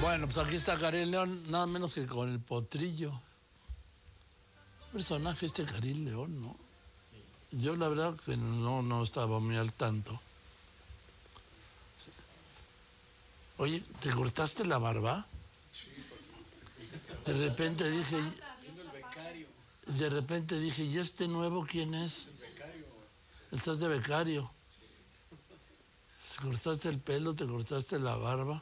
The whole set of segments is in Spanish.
Bueno, pues aquí está Karim León, nada menos que con el potrillo. Personaje este Karim León, ¿no? Sí. Yo la verdad que no estaba muy al tanto. Sí. Oye, ¿te cortaste la barba? Sí. De repente dije... De repente dije, ¿y este nuevo quién es? El becario. Estás de becario. Sí. ¿Te cortaste el pelo? ¿Te cortaste la barba?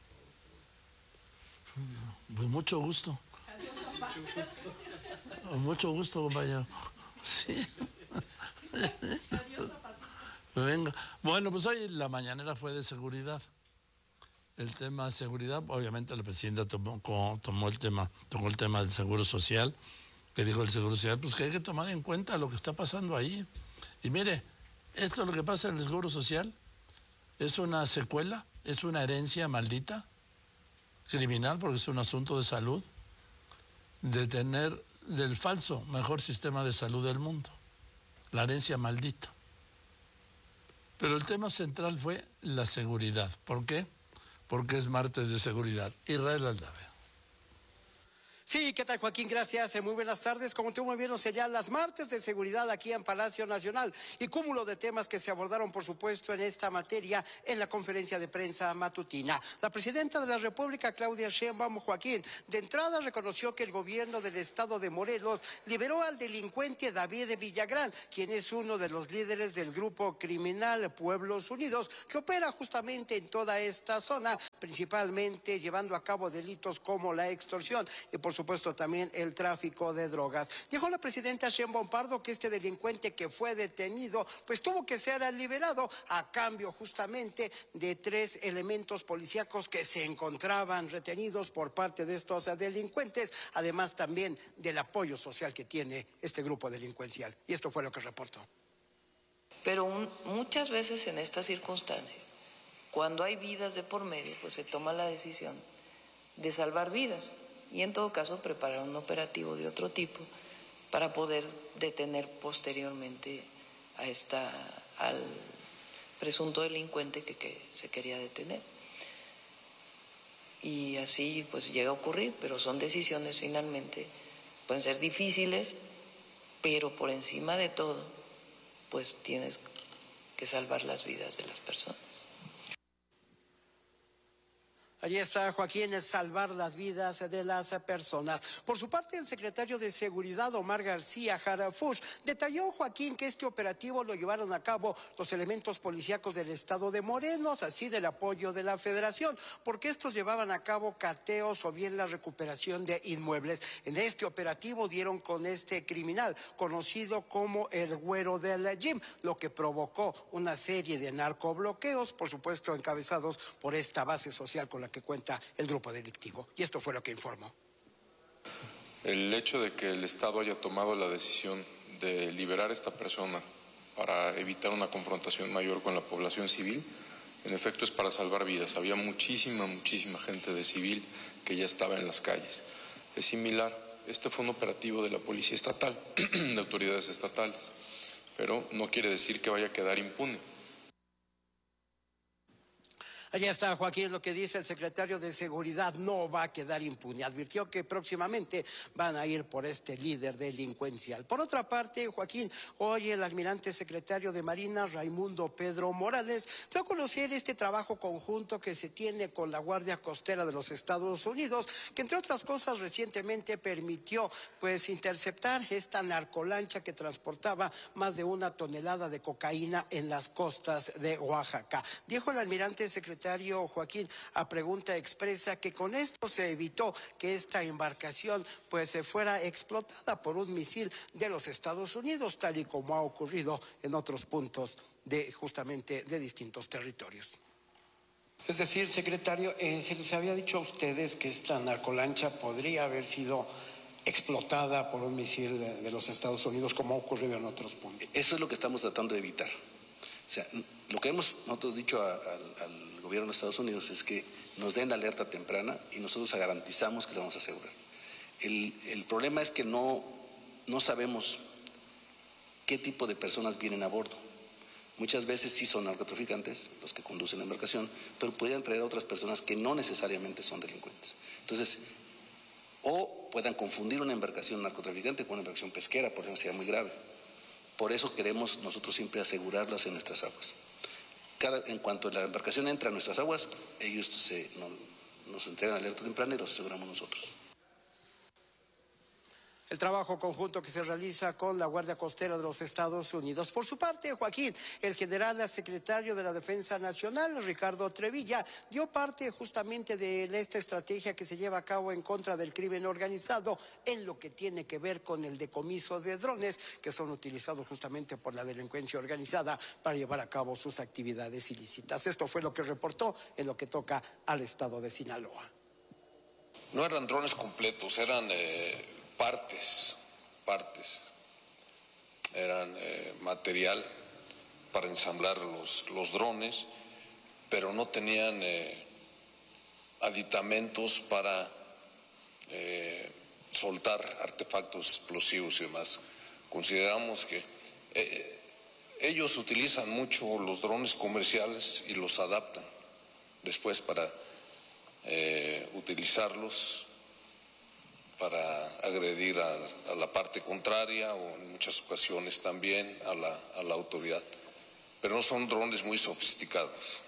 Pues mucho gusto. Adiós, Zapata. Mucho gusto, compañero. Sí. Adiós, Zapata. Venga. Bueno, pues hoy la mañanera fue de seguridad. El tema de seguridad, obviamente la presidenta tocó el tema del Seguro Social, que dijo el Seguro Social, pues que hay que tomar en cuenta lo que está pasando ahí. Y mire, esto es lo que pasa en el Seguro Social, es una secuela, es una herencia maldita, criminal, porque es un asunto de salud, de tener del falso mejor sistema de salud del mundo, la herencia maldita. Pero el tema central fue la seguridad. ¿Por qué? Porque es martes de seguridad. Israel Aldave. Sí, ¿qué tal, Joaquín? Gracias, muy buenas tardes. Como tú muy bien lo señalas, martes de seguridad aquí en Palacio Nacional y cúmulo de temas que se abordaron, por supuesto, en esta materia en la conferencia de prensa matutina. La presidenta de la República, Claudia Sheinbaum, Joaquín, de entrada reconoció que el gobierno del estado de Morelos liberó al delincuente David Villagrán, quien es uno de los líderes del grupo criminal Pueblos Unidos, que opera justamente en toda esta zona, principalmente llevando a cabo delitos como la extorsión y, por supuesto, también el tráfico de drogas. Dijo la presidenta Sheinbaum Pardo que este delincuente que fue detenido, pues tuvo que ser liberado a cambio justamente de 3 elementos policíacos que se encontraban retenidos por parte de estos delincuentes, además también del apoyo social que tiene este grupo delincuencial. Y esto fue lo que reportó. Pero muchas veces en esta circunstancia, cuando hay vidas de por medio, pues se toma la decisión de salvar vidas y en todo caso preparar un operativo de otro tipo para poder detener posteriormente al presunto delincuente que se quería detener. Y así pues llega a ocurrir, pero son decisiones finalmente, pueden ser difíciles, pero por encima de todo, pues tienes que salvar las vidas de las personas. Allí está, Joaquín, salvar las vidas de las personas. Por su parte, el secretario de Seguridad, Omar García Harfuch, detalló, Joaquín, que este operativo lo llevaron a cabo los elementos policíacos del estado de Morelos, así del apoyo de la Federación, porque estos llevaban a cabo cateos o bien la recuperación de inmuebles. En este operativo dieron con este criminal, conocido como el Güero del Gym, lo que provocó una serie de narcobloqueos, por supuesto encabezados por esta base social con la que cuenta el grupo delictivo. Y esto fue lo que informó. El hecho de que el Estado haya tomado la decisión de liberar a esta persona para evitar una confrontación mayor con la población civil, en efecto es para salvar vidas. Había muchísima gente de civil que ya estaba en las calles. Es similar, este fue un operativo de la Policía Estatal, de autoridades estatales, pero no quiere decir que vaya a quedar impune. Allá está, Joaquín, lo que dice el secretario de Seguridad, no va a quedar impune. Advirtió que próximamente van a ir por este líder delincuencial. Por otra parte, Joaquín, hoy el almirante secretario de Marina, Raimundo Pedro Morales, dio a conocer este trabajo conjunto que se tiene con la Guardia Costera de los Estados Unidos, que entre otras cosas recientemente permitió interceptar esta narcolancha que transportaba más de 1 tonelada de cocaína en las costas de Oaxaca. Dijo el almirante secretario Joaquín, a pregunta expresa, que con esto se evitó que esta embarcación se fuera explotada por un misil de los Estados Unidos, tal y como ha ocurrido en otros puntos justamente de distintos territorios. Es decir, secretario, se les había dicho a ustedes que esta narcolancha podría haber sido explotada por un misil de los Estados Unidos, como ha ocurrido en otros puntos. Eso es lo que estamos tratando de evitar. O sea, lo que hemos nosotros dicho al gobierno de Estados Unidos es que nos den la alerta temprana y nosotros garantizamos que lo vamos a asegurar. El problema es que no sabemos qué tipo de personas vienen a bordo. Muchas veces sí son narcotraficantes los que conducen la embarcación, pero podrían traer a otras personas que no necesariamente son delincuentes. Entonces, o puedan confundir una embarcación narcotraficante con una embarcación pesquera, por ejemplo, sería muy grave. Por eso queremos nosotros siempre asegurarlas en nuestras aguas. En cuanto la embarcación entra a nuestras aguas, ellos nos entregan alerta temprana y los aseguramos nosotros. El trabajo conjunto que se realiza con la Guardia Costera de los Estados Unidos. Por su parte, Joaquín, el general secretario de la Defensa Nacional, Ricardo Trevilla, dio parte justamente de esta estrategia que se lleva a cabo en contra del crimen organizado en lo que tiene que ver con el decomiso de drones que son utilizados justamente por la delincuencia organizada para llevar a cabo sus actividades ilícitas. Esto fue lo que reportó en lo que toca al estado de Sinaloa. No eran drones completos, eran partes, eran material para ensamblar los drones, pero no tenían aditamentos para soltar artefactos explosivos y demás. Consideramos que ellos utilizan mucho los drones comerciales y los adaptan después para utilizarlos para agredir a la parte contraria o en muchas ocasiones también a la autoridad. Pero no son drones muy sofisticados.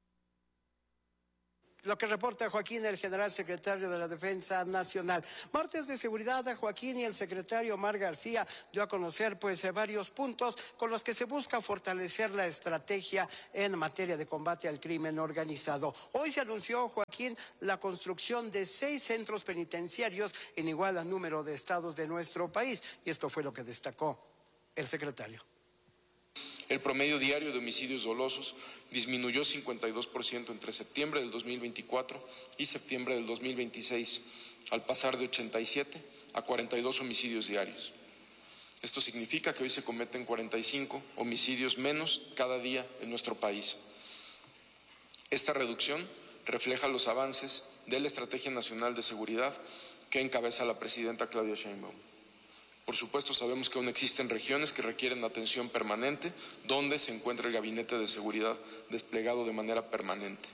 Lo que reporta Joaquín, el general secretario de la Defensa Nacional. Martes de seguridad, Joaquín, y el secretario Omar García dio a conocer varios puntos con los que se busca fortalecer la estrategia en materia de combate al crimen organizado. Hoy se anunció, Joaquín, la construcción de 6 centros penitenciarios en igual a número de estados de nuestro país, y esto fue lo que destacó el secretario. El promedio diario de homicidios dolosos disminuyó 52% entre septiembre del 2024 y septiembre del 2026, al pasar de 87 a 42 homicidios diarios. Esto significa que hoy se cometen 45 homicidios menos cada día en nuestro país. Esta reducción refleja los avances de la Estrategia Nacional de Seguridad que encabeza la presidenta Claudia Sheinbaum. Por supuesto, sabemos que aún existen regiones que requieren atención permanente, donde se encuentra el Gabinete de Seguridad desplegado de manera permanente.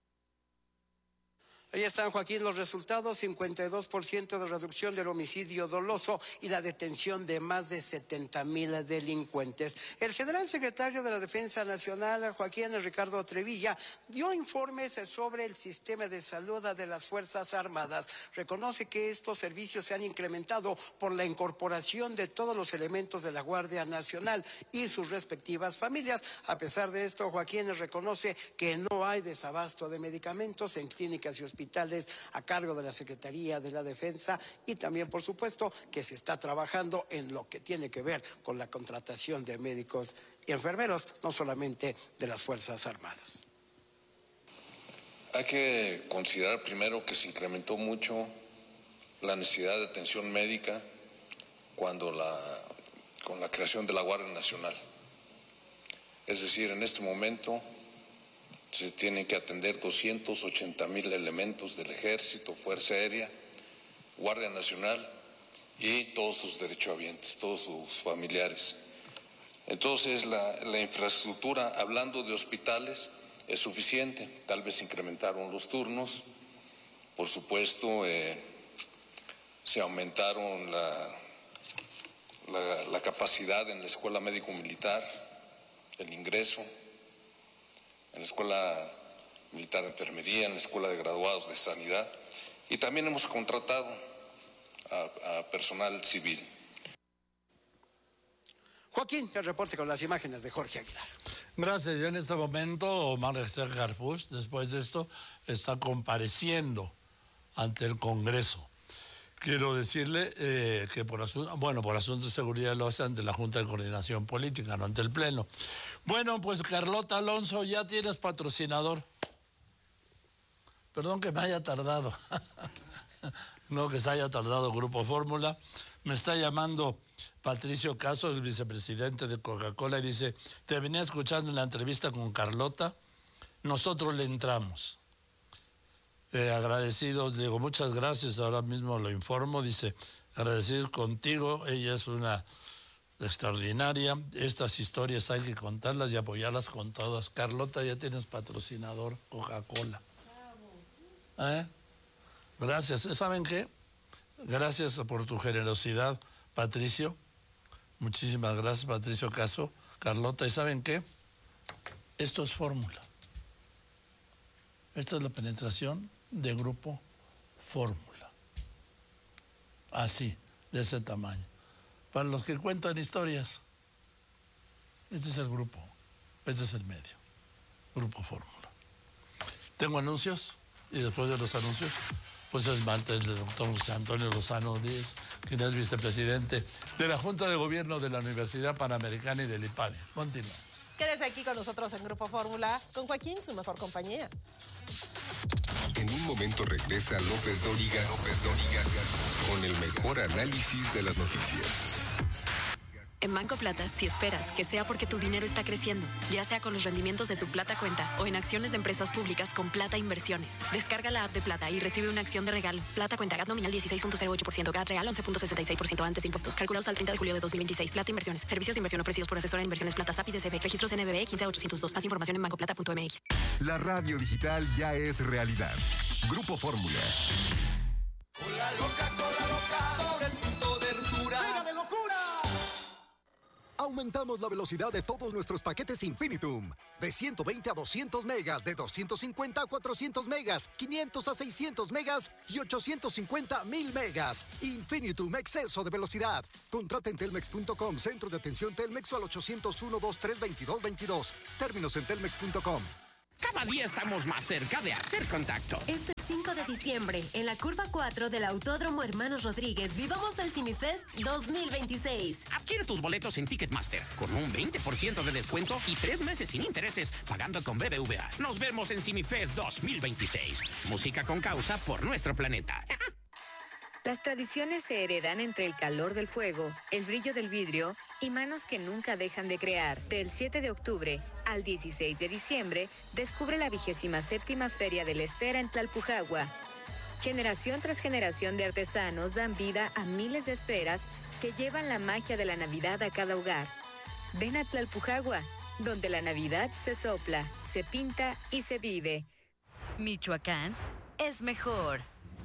Ahí están, Joaquín, los resultados: 52% de reducción del homicidio doloso y la detención de más de 70,000 delincuentes. El general secretario de la Defensa Nacional, Joaquín, Ricardo Trevilla, dio informes sobre el sistema de salud de las Fuerzas Armadas. Reconoce que estos servicios se han incrementado por la incorporación de todos los elementos de la Guardia Nacional y sus respectivas familias. A pesar de esto, Joaquín reconoce que no hay desabasto de medicamentos en clínicas y hospitales a cargo de la Secretaría de la Defensa, y también, por supuesto, que se está trabajando en lo que tiene que ver con la contratación de médicos y enfermeros, no solamente de las Fuerzas Armadas. Hay que considerar primero que se incrementó mucho la necesidad de atención médica con la creación de la Guardia Nacional. Es decir, en este momento se tienen que atender 280,000 elementos del Ejército, Fuerza Aérea, Guardia Nacional y todos sus derechohabientes, todos sus familiares. Entonces, la infraestructura, hablando de hospitales, es suficiente. Tal vez incrementaron los turnos, por supuesto, se aumentaron la capacidad en la Escuela Médico-Militar, el ingreso, en la Escuela Militar de Enfermería, en la Escuela de Graduados de Sanidad, y también hemos contratado a personal civil. Joaquín, el reporte con las imágenes de Jorge Aguilar. Gracias. Yo en este momento, Omar García, después de esto, está compareciendo ante el Congreso. Quiero decirle que por asuntos de seguridad lo hace ante la Junta de Coordinación Política, no ante el Pleno. Bueno, pues Carlota Alonso, ya tienes patrocinador. Perdón que me haya tardado. No que se haya tardado Grupo Fórmula. Me está llamando Patricio Caso, el vicepresidente de Coca-Cola, y dice: te venía escuchando en la entrevista con Carlota, nosotros le entramos. Agradecidos, digo, muchas gracias, ahora mismo lo informo, dice, agradecidos contigo, ella es una extraordinaria. Estas historias hay que contarlas y apoyarlas con todas. Carlota, ya tienes patrocinador, Coca-Cola. Gracias. ¿Saben qué? Gracias por tu generosidad, Patricio. Muchísimas gracias, Patricio Caso. Carlota, ¿y saben qué? Esto es fórmula. Esta es la penetración de Grupo Fórmula. Así, de ese tamaño. Para los que cuentan historias, este es el grupo, este es el medio. Grupo Fórmula. Tengo anuncios y después de los anuncios, pues es martes del doctor José Antonio Lozano Díez, quien es vicepresidente de la Junta de Gobierno de la Universidad Panamericana y del IPADE. Continuamos. Quédese aquí con nosotros en Grupo Fórmula, con Joaquín, su mejor compañía. En un momento regresa López Dóriga con el mejor análisis de las noticias. En Banco Plata, si esperas que sea porque tu dinero está creciendo, ya sea con los rendimientos de tu Plata Cuenta o en acciones de empresas públicas con Plata Inversiones. Descarga la app de Plata y recibe una acción de regalo. Plata Cuenta, GAT nominal 16.08%, GAT real 11.66% antes de impuestos. Calculados al 30 de julio de 2026. Plata Inversiones. Servicios de inversión ofrecidos por asesora de inversiones Plata SAP y DCB. Registros NBB 15802. Más información en bancoplata.mx. La radio digital ya es realidad. Grupo Fórmula. Cola loca, sobre el punto de ruptura. ¡Venga de locura! Aumentamos la velocidad de todos nuestros paquetes Infinitum. De 120 a 200 megas, de 250 a 400 megas, 500 a 600 megas y 850 a 1000 megas. Infinitum, exceso de velocidad. Contrata en telmex.com, centro de atención Telmex o al 801-232-2222. Términos en telmex.com. Cada día estamos más cerca de hacer contacto. Este 5 de diciembre, en la curva 4 del Autódromo Hermanos Rodríguez, vivamos el CineFest 2026. Adquiere tus boletos en Ticketmaster con un 20% de descuento y 3 meses sin intereses, pagando con BBVA. Nos vemos en CineFest 2026. Música con causa por nuestro planeta. Las tradiciones se heredan entre el calor del fuego, el brillo del vidrio y manos que nunca dejan de crear. Del 7 de octubre al 16 de diciembre, descubre la 27ª Feria de la Esfera en Tlalpujagua. Generación tras generación de artesanos dan vida a miles de esferas que llevan la magia de la Navidad a cada hogar. Ven a Tlalpujagua, donde la Navidad se sopla, se pinta y se vive. Michoacán es mejor.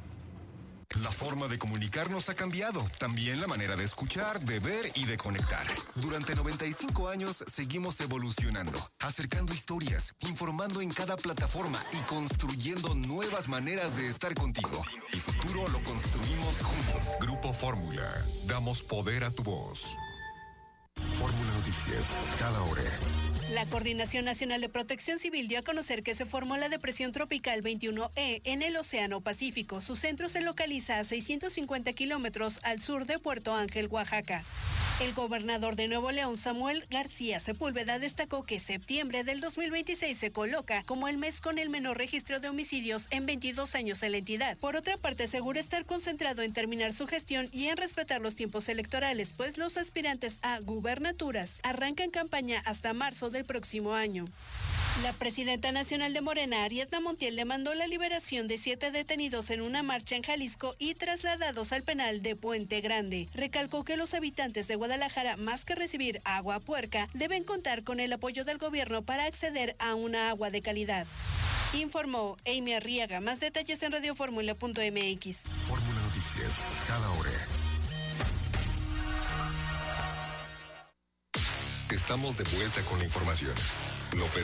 La forma de comunicarnos ha cambiado, también la manera de escuchar, de ver y de conectar. Durante 95 años seguimos evolucionando, acercando historias, informando en cada plataforma y construyendo nuevas maneras de estar contigo. El futuro lo construimos juntos. Grupo Fórmula, damos poder a tu voz. Fórmula Noticias, cada hora. La Coordinación Nacional de Protección Civil dio a conocer que se formó la depresión tropical 21E en el Océano Pacífico. Su centro se localiza a 650 kilómetros al sur de Puerto Ángel, Oaxaca. El gobernador de Nuevo León, Samuel García Sepúlveda, destacó que septiembre del 2026 se coloca como el mes con el menor registro de homicidios en 22 años en la entidad. Por otra parte, asegura estar concentrado en terminar su gestión y en respetar los tiempos electorales, pues los aspirantes a gubernaturas arrancan campaña hasta marzo del próximo año. La presidenta nacional de Morena, Ariadna Montiel, demandó la liberación de 7 detenidos en una marcha en Jalisco y trasladados al penal de Puente Grande. Recalcó que los habitantes de Guadalajara, más que recibir agua puerca, deben contar con el apoyo del gobierno para acceder a una agua de calidad. Informó Amy Arriaga. Más detalles en radioformula.mx. Fórmula Noticias, cada hora. Estamos de vuelta con la información. López